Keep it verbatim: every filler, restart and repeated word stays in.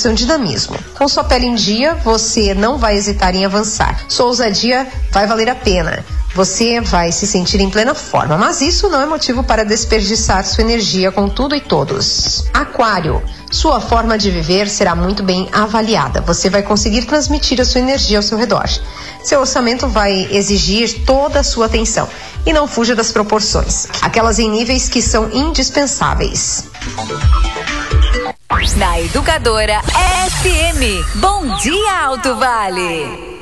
seu dinamismo. Com sua pele em dia, você não vai hesitar em avançar. Sua ousadia vai valer a pena. Você vai se sentir em plena forma, mas isso não é motivo para desperdiçar sua energia com tudo e todos. Aquário, sua forma de viver será muito bem avaliada. Você vai conseguir transmitir a sua energia ao seu redor. Seu orçamento vai exigir toda a sua atenção e não fuja das proporções, aquelas em níveis que são indispensáveis. Na Educadora F M, Bom Dia Alto Vale.